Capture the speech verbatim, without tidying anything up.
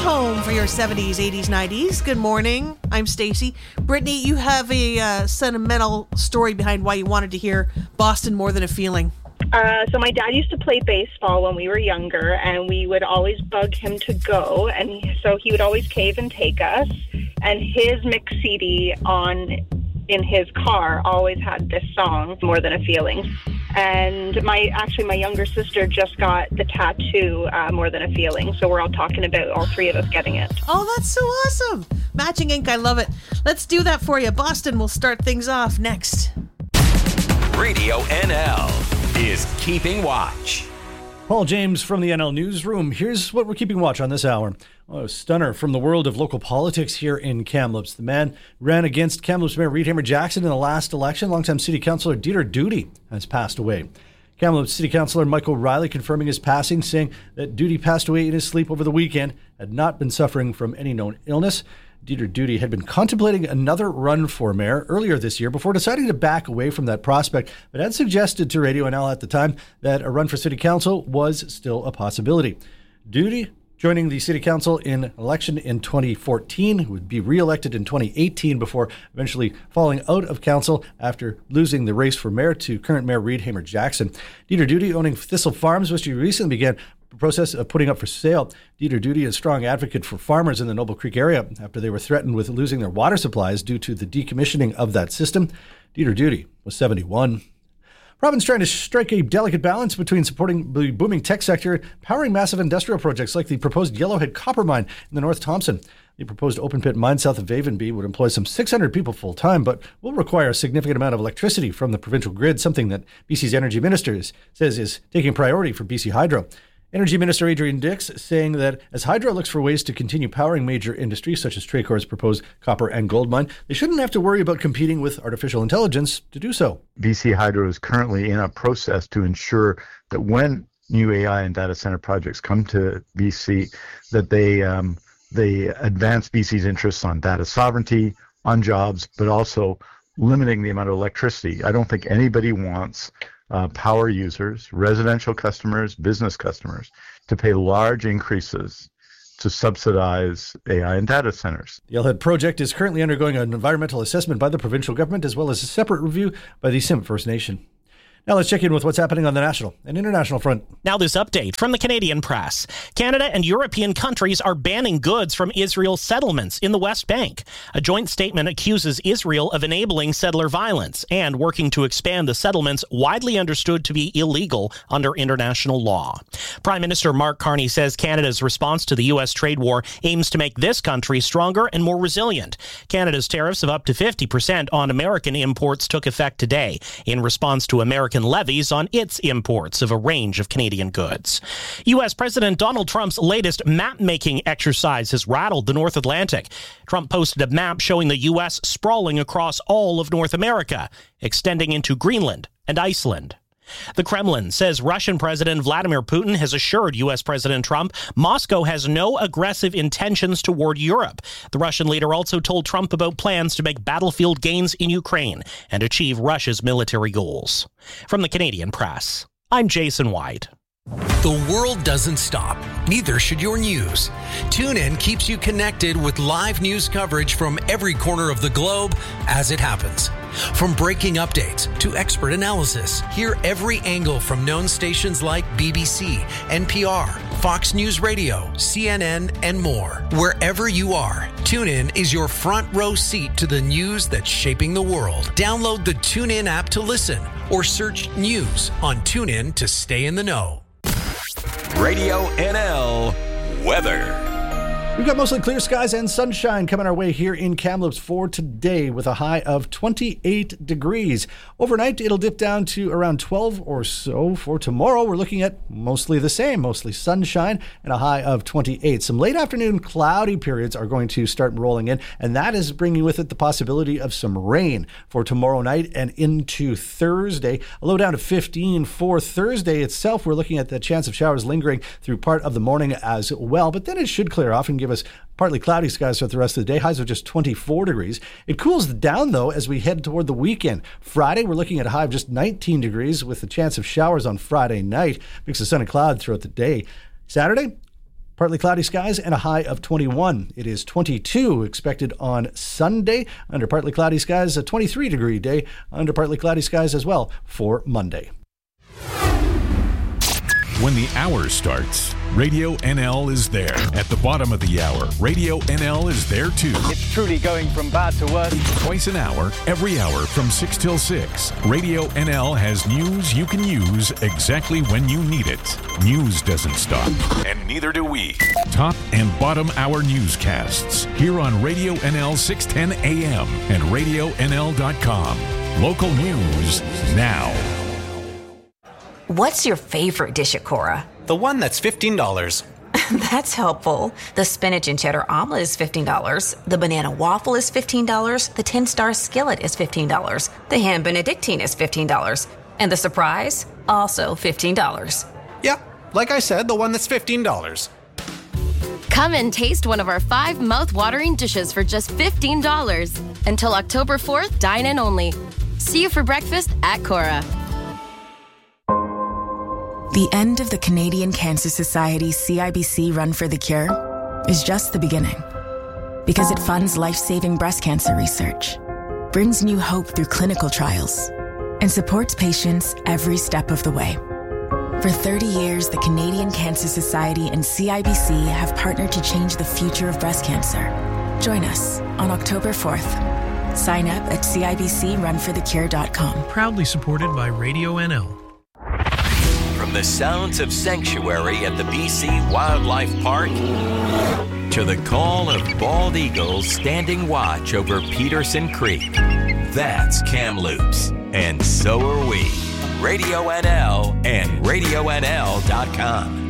home for your seventies, eighties, nineties. Good morning. I'm Stacy. Brittany, you have a uh, sentimental story behind why you wanted to hear Boston More Than a Feeling. Uh, so my dad used to play baseball when we were younger, and we would always bug him to go, and so he would always cave and take us. And his mix C D on in his car always had this song, More Than a Feeling. And my actually my younger sister just got the tattoo, uh, More Than a Feeling. So we're all talking about all three of us getting it. Oh, that's so awesome. Matching ink, I love it. Let's do that for you. Boston will start things off next. Radio N L is Keeping Watch. Paul James from the N L Newsroom. Here's what we're keeping watch on this hour. Oh, a stunner from the world of local politics here in Kamloops. The man ran against Kamloops Mayor Reed Hammer-Jackson in the last election. Longtime City Councillor Dieter Doody has passed away. Kamloops City Councillor Michael Riley confirming his passing, saying that Doody passed away in his sleep over the weekend, had not been suffering from any known illness. Dieter Doody had been contemplating another run for mayor earlier this year before deciding to back away from that prospect, but had suggested to Radio N L at the time that a run for city council was still a possibility. Doody, joining the city council in election in twenty fourteen, would be re-elected in twenty eighteen before eventually falling out of council after losing the race for mayor to current mayor Reed Hammer-Jackson. Dieter Doody, owning Thistle Farms, which he recently began the process of putting up for sale. Dieter Doody is a strong advocate for farmers in the Noble Creek area after they were threatened with losing their water supplies due to the decommissioning of that system. Dieter Doody was seventy-one. Province trying to strike a delicate balance between supporting the booming tech sector and powering massive industrial projects like the proposed Yellowhead copper mine in the North Thompson. The proposed open pit mine south of Vavenby would employ some six hundred people full time, but will require a significant amount of electricity from the provincial grid, something that B C's Energy Minister says is taking priority for B C Hydro. Energy Minister Adrian Dix saying that as Hydro looks for ways to continue powering major industries such as Tracor's proposed copper and gold mine, they shouldn't have to worry about competing with artificial intelligence to do so. B C Hydro is currently in a process to ensure that when new A I and data center projects come to B C, that they um, they advance B C's interests on data sovereignty, on jobs, but also limiting the amount of electricity. I don't think anybody wants Uh, power users, residential customers, business customers, to pay large increases to subsidize A I and data centers. The Yellowhead project is currently undergoing an environmental assessment by the provincial government as well as a separate review by the Simpcw First Nation. Now let's check in with what's happening on the national and international front. Now this update from the Canadian press. Canada and European countries are banning goods from Israel's settlements in the West Bank. A joint statement accuses Israel of enabling settler violence and working to expand the settlements widely understood to be illegal under international law. Prime Minister Mark Carney says Canada's response to the U S trade war aims to make this country stronger and more resilient. Canada's tariffs of up to fifty percent on American imports took effect today in response to American levies on its imports of a range of Canadian goods. U S President Donald Trump's latest map-making exercise has rattled the North Atlantic. Trump posted a map showing the U S sprawling across all of North America, extending into Greenland and Iceland. The Kremlin says Russian President Vladimir Putin has assured U S President Trump Moscow has no aggressive intentions toward Europe. The Russian leader also told Trump about plans to make battlefield gains in Ukraine and achieve Russia's military goals. From the Canadian press, I'm Jason White. The world doesn't stop. Neither should your news. TuneIn keeps you connected with live news coverage from every corner of the globe as it happens. From breaking updates to expert analysis, hear every angle from known stations like B B C, N P R, Fox News Radio, C N N, and more. Wherever you are, TuneIn is your front row seat to the news that's shaping the world. Download the TuneIn app to listen or search news on TuneIn to stay in the know. Radio N L weather. We've got mostly clear skies and sunshine coming our way here in Kamloops for today with a high of twenty-eight degrees. Overnight, it'll dip down to around twelve or so. For tomorrow, we're looking at mostly the same, mostly sunshine and a high of twenty-eight. Some late afternoon cloudy periods are going to start rolling in, and that is bringing with it the possibility of some rain for tomorrow night and into Thursday. A low down to fifteen for Thursday itself. We're looking at the chance of showers lingering through part of the morning as well, but then it should clear off and give us partly cloudy skies throughout the rest of the day. Highs are just twenty-four degrees. It cools down, though, as we head toward the weekend. Friday, we're looking at a high of just nineteen degrees with the chance of showers on Friday night. Mix of sun and cloud throughout the day. Saturday, partly cloudy skies and a high of twenty-one. It is twenty-two expected on Sunday under partly cloudy skies, a twenty-three degree day under partly cloudy skies as well for Monday. When the hour starts, Radio N L is there. At the bottom of the hour, Radio N L is there too. It's truly going from bad to worse. Twice an hour, every hour from six till six. Radio N L has news you can use exactly when you need it. News doesn't stop, and neither do we. Top and bottom hour newscasts here on Radio N L six ten A M and radio N L dot com. Local news now. What's your favorite dish at Cora? The one that's fifteen dollars. That's helpful. The spinach and cheddar omelet is fifteen dollars. The banana waffle is fifteen dollars. The ten-star skillet is fifteen dollars. The ham benedictine is fifteen dollars. And the surprise? Also fifteen dollars. Yeah, like I said, the one that's fifteen dollars. Come and taste one of our five mouth-watering dishes for just fifteen dollars. Until October fourth, dine in only. See you for breakfast at Cora. The end of the Canadian Cancer Society's C I B C Run for the Cure is just the beginning. Because it funds life-saving breast cancer research, brings new hope through clinical trials, and supports patients every step of the way. For thirty years, the Canadian Cancer Society and C I B C have partnered to change the future of breast cancer. Join us on October fourth. Sign up at C I B C run for the cure dot com. Proudly supported by Radio N L. From the sounds of sanctuary at the B C Wildlife Park to the call of bald eagles standing watch over Peterson Creek, that's Kamloops, and so are we. Radio N L and radio N L dot com.